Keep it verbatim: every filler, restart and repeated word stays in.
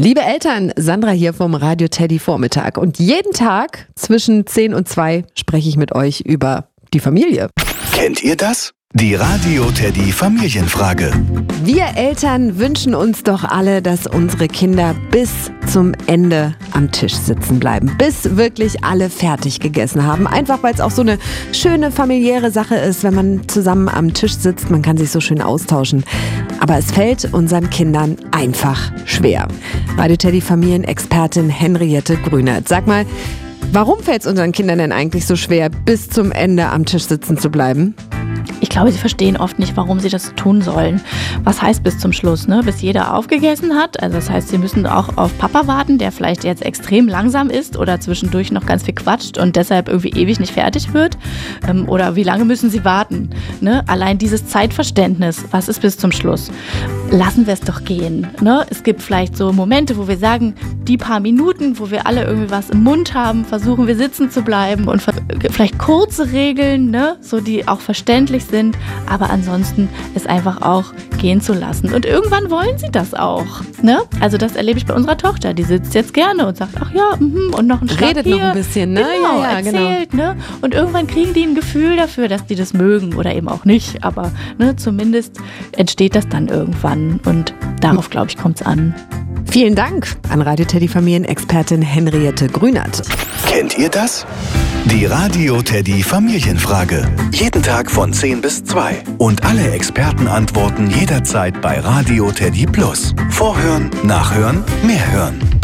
Liebe Eltern, Sandra hier vom Radio Teddy Vormittag. Und jeden Tag zwischen zehn und zwei spreche ich mit euch über die Familie. Kennt ihr das? Die Radio Teddy Familienfrage. Wir Eltern wünschen uns doch alle, dass unsere Kinder bis zum Ende am Tisch sitzen bleiben. Bis wirklich alle fertig gegessen haben. Einfach, weil es auch so eine schöne familiäre Sache ist, wenn man zusammen am Tisch sitzt. Man kann sich so schön austauschen. Aber es fällt unseren Kindern einfach schwer. Radio Teddy Familienexpertin Henriette Grünert. Sag mal, warum fällt es unseren Kindern denn eigentlich so schwer, bis zum Ende am Tisch sitzen zu bleiben? Ich glaube, sie verstehen oft nicht, warum sie das tun sollen. Was heißt bis zum Schluss, ne? Bis jeder aufgegessen hat? Also das heißt, sie müssen auch auf Papa warten, der vielleicht jetzt extrem langsam ist oder zwischendurch noch ganz viel quatscht und deshalb irgendwie ewig nicht fertig wird. Ähm, oder wie lange müssen sie warten? Ne? Allein dieses Zeitverständnis, was ist bis zum Schluss? Lassen wir es doch gehen. Ne? Es gibt vielleicht so Momente, wo wir sagen, die paar Minuten, wo wir alle irgendwie was im Mund haben, versuchen wir sitzen zu bleiben und vielleicht kurze Regeln, ne? So die auch verständlich sind, aber ansonsten es einfach auch gehen zu lassen. Und irgendwann wollen sie das auch. Ne? Also das erlebe ich bei unserer Tochter. Die sitzt jetzt gerne und sagt, ach ja, mm, und noch ein Schlag Redet hier. noch ein bisschen, ne? Genau, ja, ja, erzählt, genau. Ne? Und irgendwann kriegen die ein Gefühl dafür, dass die das mögen oder eben auch nicht. Aber ne, zumindest entsteht das dann irgendwann und darauf, glaube ich, kommt es an. Vielen Dank an Radio Teddy Familienexpertin Henriette Grünert. Kennt ihr das? Die Radio Teddy Familienfrage. Jeden Tag von zehn bis zwei. Und alle Experten antworten jederzeit bei Radio Teddy Plus. Vorhören, nachhören, mehr hören.